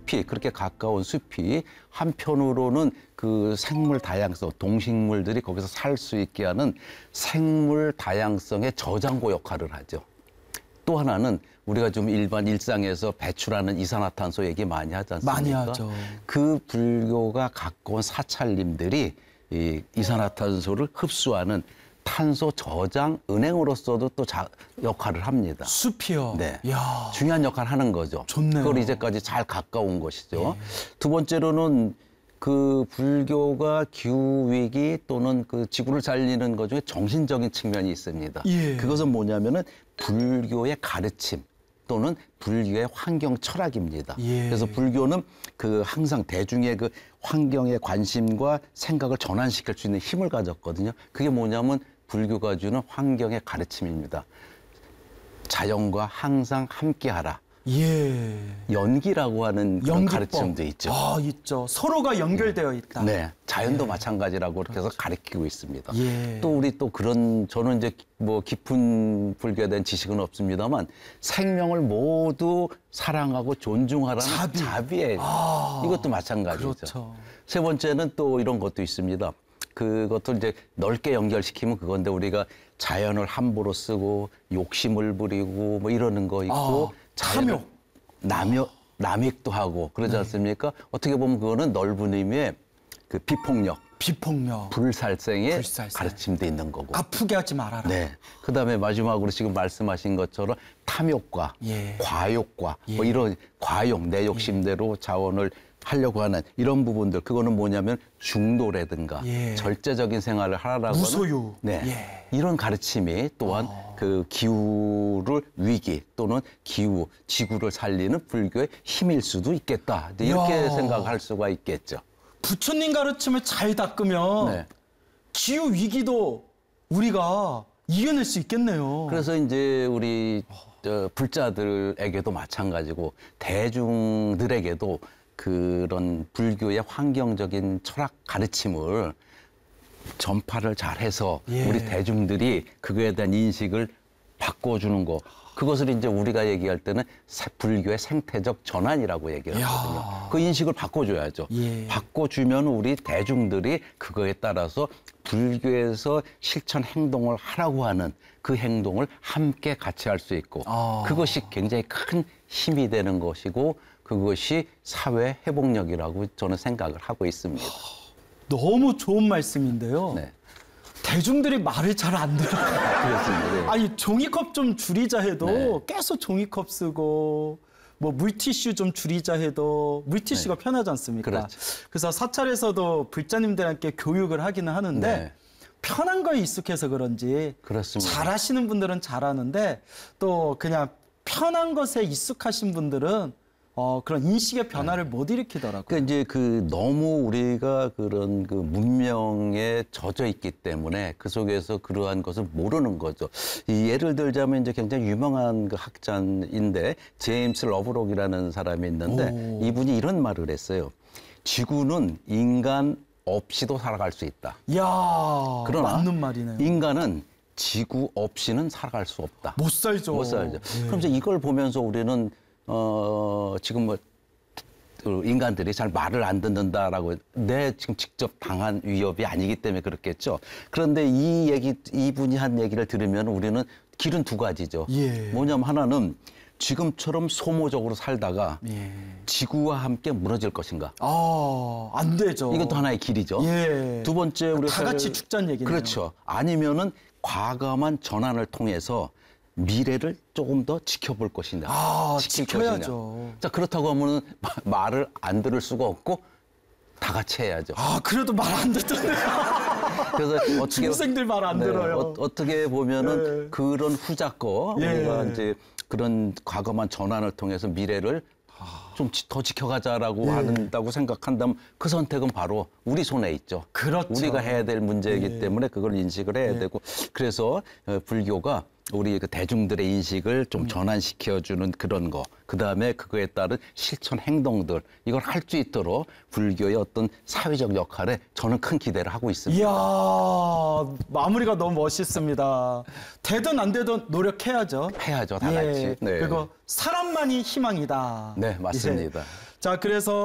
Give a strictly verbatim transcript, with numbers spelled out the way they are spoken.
숲이 그렇게 가까운 숲이 한편으로는 그 생물 다양성, 동식물들이 거기서 살 수 있게 하는 생물 다양성의 저장고 역할을 하죠. 또 하나는 우리가 좀 일반 일상에서 배출하는 이산화탄소 얘기 많이 하지 않습니까? 많이 하죠. 그 불교가 갖고 온 사찰님들이 이 이산화탄소를 흡수하는 탄소 저장 은행으로서도 또 자, 역할을 합니다. 숲이요? 네. 이야. 중요한 역할을 하는 거죠. 좋네요. 그걸 이제까지 잘 가까운 것이죠. 예. 두 번째로는 그 불교가 기후위기 또는 그 지구를 살리는 것 중에 정신적인 측면이 있습니다. 예. 그것은 뭐냐면은 불교의 가르침 또는 불교의 환경 철학입니다. 예. 그래서 불교는 그 항상 대중의 그 환경에 관심과 생각을 전환시킬 수 있는 힘을 가졌거든요. 그게 뭐냐면 불교가 주는 환경의 가르침입니다. 자연과 항상 함께하라. 예. 연기라고 하는 그런 연기법. 가르침도 있죠. 아, 있죠. 서로가 연결되어 있다. 네, 자연도 예. 마찬가지라고 그렇게 해서 가르치고 있습니다. 예. 또 우리 또 그런 저는 이제 뭐 깊은 불교에 대한 지식은 없습니다만 생명을 모두 사랑하고 존중하라는 자비. 자비예요. 아, 이것도 마찬가지죠. 그렇죠. 세 번째는 또 이런 것도 있습니다. 그것도 이제 넓게 연결시키면 그건데 우리가 자연을 함부로 쓰고 욕심을 부리고 뭐 이러는 거 있고 아, 자연을 탐욕. 남욕, 남획도 하고 그러지 네. 않습니까? 어떻게 보면 그거는 넓은 의미의 그 비폭력, 비폭력. 불살생의 불살생. 가르침도 있는 거고. 아프게 하지 말아라. 네. 그다음에 마지막으로 지금 말씀하신 것처럼 탐욕과 예. 과욕과 예. 뭐 이런 과욕, 내 욕심대로 자원을 하려고 하는 이런 부분들 그거는 뭐냐면 중도라든가 예. 절제적인 생활을 하라고 무소유. 하는 네. 예. 이런 가르침이 또한 어. 그 기후를 위기 또는 기후, 지구를 살리는 불교의 힘일 수도 있겠다. 이렇게 이야. 생각할 수가 있겠죠. 부처님 가르침을 잘 닦으면 네. 기후 위기도 우리가 이겨낼 수 있겠네요. 그래서 이제 우리 저 불자들에게도 마찬가지고 대중들에게도 그런 불교의 환경적인 철학 가르침을 전파를 잘해서 예. 우리 대중들이 그거에 대한 인식을 바꿔주는 거. 그것을 이제 우리가 얘기할 때는 세- 불교의 생태적 전환이라고 얘기를 이야. 하거든요. 그 인식을 바꿔줘야죠. 예. 바꿔주면 우리 대중들이 그거에 따라서 불교에서 실천 행동을 하라고 하는 그 행동을 함께 같이 할 수 있고 아. 그것이 굉장히 큰 힘이 되는 것이고 그것이 사회 회복력이라고 저는 생각을 하고 있습니다. 너무 좋은 말씀인데요. 네. 대중들이 말을 잘 안 들어요. 그렇습니다. 네. 아니 종이컵 좀 줄이자 해도 네. 계속 종이컵 쓰고 뭐 물티슈 좀 줄이자 해도 물티슈가 네. 편하지 않습니까? 그렇죠. 그래서 사찰에서도 불자님들한테 교육을 하기는 하는데 네. 편한 거에 익숙해서 그런지 그렇습니다. 잘하시는 분들은 잘하는데 또 그냥 편한 것에 익숙하신 분들은 어, 그런 인식의 변화를 못 일으키더라고요. 그러니까 이제 그 너무 우리가 그런 그 문명에 젖어 있기 때문에 그 속에서 그러한 것을 모르는 거죠. 이 예를 들자면 이제 굉장히 유명한 그 학자인데 제임스 러브록이라는 사람이 있는데 오. 이분이 이런 말을 했어요. 지구는 인간 없이도 살아갈 수 있다. 이야, 그러나 맞는 말이네요. 인간은 지구 없이는 살아갈 수 없다. 못 살죠. 못 살죠. 예. 그럼 이제 이걸 보면서 우리는 어 지금 뭐 그 인간들이 잘 말을 안 듣는다라고 내 지금 직접 당한 위협이 아니기 때문에 그렇겠죠. 그런데 이 얘기 이분이 한 얘기를 들으면 우리는 길은 두 가지죠. 예. 뭐냐면 하나는 지금처럼 소모적으로 살다가 예. 지구와 함께 무너질 것인가. 아, 안 되죠. 이것도 하나의 길이죠. 예. 두 번째 우리가 다 같이 살- 죽자는 얘기네요. 그렇죠. 아니면은 과감한 전환을 통해서 미래를 조금 더 지켜볼 것이냐. 아, 지킬 지켜야죠. 것이냐. 자, 그렇다고 하면은 마- 말을 안 들을 수가 없고 다 같이 해야죠. 아, 그래도 말 안 듣던데요. 그래서 어떻게 중생들 말 안 네, 들어요. 어, 떻게 보면은 예. 그런 후자거 예. 우리가 이제 그런 과감한 전환을 통해서 미래를 좀 더 지켜가자라고 예. 한다고 생각한다면 그 선택은 바로 우리 손에 있죠. 그렇죠. 우리가 해야 될 문제이기 예. 때문에 그걸 인식을 해야 예. 되고 그래서 어, 불교가 우리 그 대중들의 인식을 좀 전환시켜주는 그런 거, 그 다음에 그거에 따른 실천 행동들, 이걸 할 수 있도록 불교의 어떤 사회적 역할에 저는 큰 기대를 하고 있습니다. 이야, 마무리가 너무 멋있습니다. 되든 안 되든 노력해야죠. 해야죠, 다 같이. 네. 그리고 사람만이 희망이다. 네, 맞습니다. 예. 자, 그래서